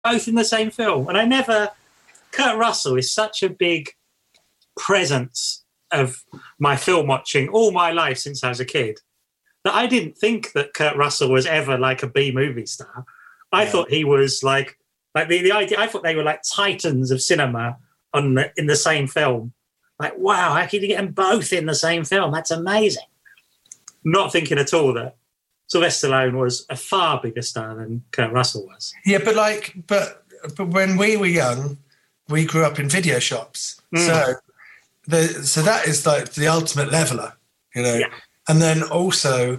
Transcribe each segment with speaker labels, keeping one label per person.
Speaker 1: both in the same film. And Kurt Russell is such a big presence of my film watching all my life since I was a kid that I didn't think that Kurt Russell was ever like a B movie star. I thought he was like the idea. I thought they were like titans of cinema in the same film. Like, wow, how can you get them both in the same film? That's amazing. Not thinking at all that Sylvester Stallone was a far bigger star than Kurt Russell was.
Speaker 2: Yeah, but when we were young, we grew up in video shops. So that is like the ultimate leveler, you know. Yeah. And then also,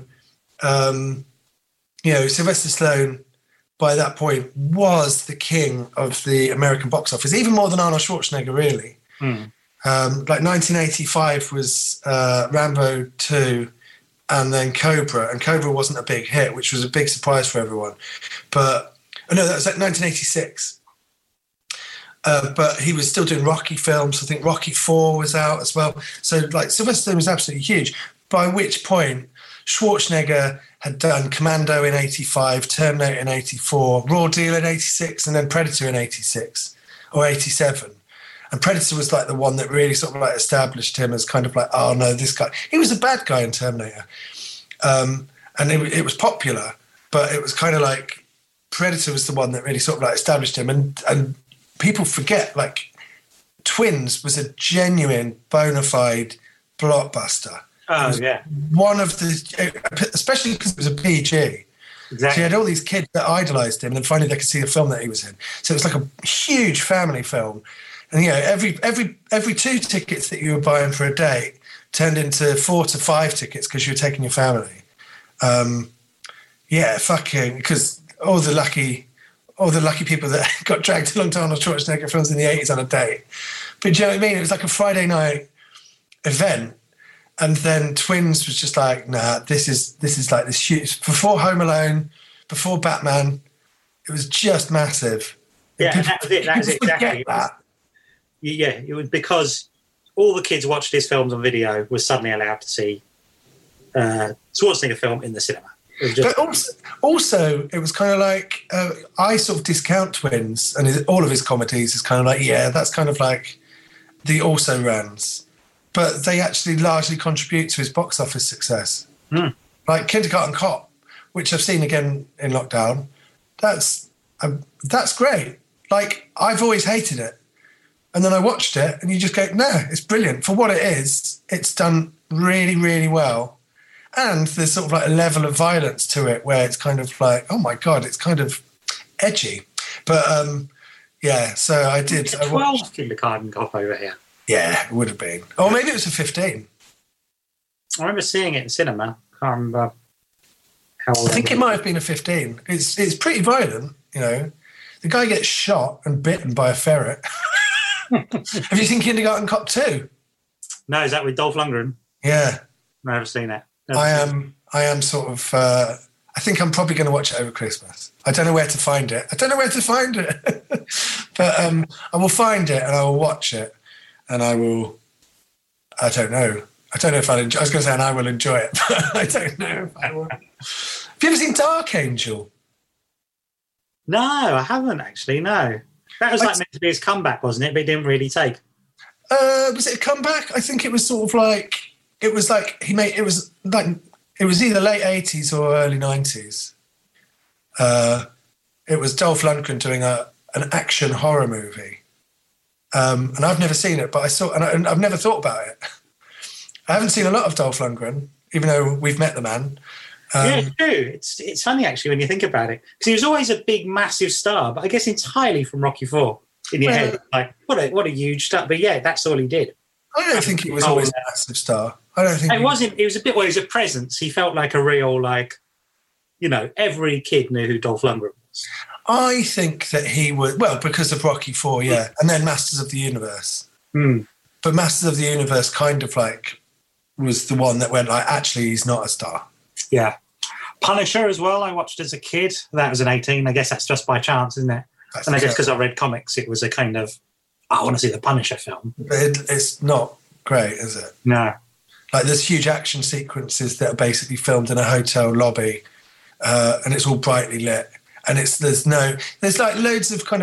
Speaker 2: you know, Sylvester Stallone, by that point, was the king of the American box office, even more than Arnold Schwarzenegger, really. Like 1985 was Rambo 2 and then Cobra. And Cobra wasn't a big hit, which was a big surprise for everyone. But, no, that was like 1986. But he was still doing Rocky films. I think Rocky 4 was out as well. So, like, Sylvester Stallone was absolutely huge. By which point, Schwarzenegger had done Commando in 85, Terminator in 84, Raw Deal in 86, and then Predator in 86 or 87. And Predator was like the one that really sort of like established him as kind of like, oh no, this guy. He was a bad guy in Terminator. And it was popular, but it was kind of like Predator was the one that really sort of like established him. And people forget, like, Twins was a genuine, bona fide blockbuster.
Speaker 1: Oh, yeah.
Speaker 2: One of the, especially because it was a PG. Exactly. So you had all these kids that idolised him, and then finally they could see the film that he was in. So it was like a huge family film. And, you know, every 2 tickets that you were buying for a date turned into 4 to 5 tickets because you were taking your family. Because all the lucky people that got dragged along to Arnold Schwarzenegger films in the 80s on a date. But do you know what I mean? It was like a Friday night event. And then Twins was just like, nah, this is like this huge. Before Home Alone, before Batman, it was just massive.
Speaker 1: Yeah, and that was it. That was exactly that. It was because all the kids watched his films on video was suddenly allowed to see Schwarzenegger film in the cinema.
Speaker 2: But also, it was kind of like, I sort of discount Twins and all of his comedies is kind of like, yeah, that's kind of like the also-rans. But they actually largely contribute to his box office success. Like Kindergarten Cop, which I've seen again in lockdown, that's great. Like, I've always hated it. And then I watched it and you just go, no, it's brilliant. For what it is, it's done really, really well. And there's sort of like a level of violence to it where it's kind of like, oh my God, it's kind of edgy. But so I did.
Speaker 1: 12 Kindergarten Cop over here.
Speaker 2: Yeah, it would have been. Or maybe it was a 15.
Speaker 1: I remember seeing it in cinema. I can't remember how old
Speaker 2: I think it might have been a 15. It's pretty violent, you know. The guy gets shot and bitten by a ferret. Have you seen Kindergarten Cop 2?
Speaker 1: No, is that with Dolph Lundgren?
Speaker 2: Yeah.
Speaker 1: No, Never seen it.
Speaker 2: I am sort of... I think I'm probably going to watch it over Christmas. I don't know where to find it. But I will find it and I will watch it. And I will... I don't know if I'll enjoy... I was going to say, and I will enjoy it, but I don't know if I will. Have you ever seen Dark Angel?
Speaker 1: No, I haven't actually, no. That was like meant to be his comeback, wasn't it? But it didn't really take.
Speaker 2: Was it a comeback? I think it was sort of like... It was like... It was either late 80s or early 90s. It was Dolph Lundgren doing an action horror movie. And I've never seen it, but I saw... And I've never thought about it. I haven't seen a lot of Dolph Lundgren, even though we've met the man.
Speaker 1: Yeah, it's true. It's funny, actually, when you think about it. Because he was always a big, massive star, but I guess entirely from Rocky IV in your head. Like, what a huge star. But yeah, that's all he did.
Speaker 2: I don't think he was always a massive star. I don't think
Speaker 1: it wasn't. It was a bit where he was a presence. He felt like a real, like, you know, every kid knew who Dolph Lundgren was.
Speaker 2: I think that he was, well, because of Rocky IV, yeah. And then Masters of the Universe. But Masters of the Universe kind of like was the one that went like, actually, he's not a star.
Speaker 1: Yeah. Punisher as well, I watched as a kid. That was an 18. I guess that's just by chance, isn't it? And I guess because I read comics, it was a kind of, I want to see the Punisher film.
Speaker 2: It's not great, is it?
Speaker 1: No.
Speaker 2: Like there's huge action sequences that are basically filmed in a hotel lobby and it's all brightly lit. and there's like loads of kind of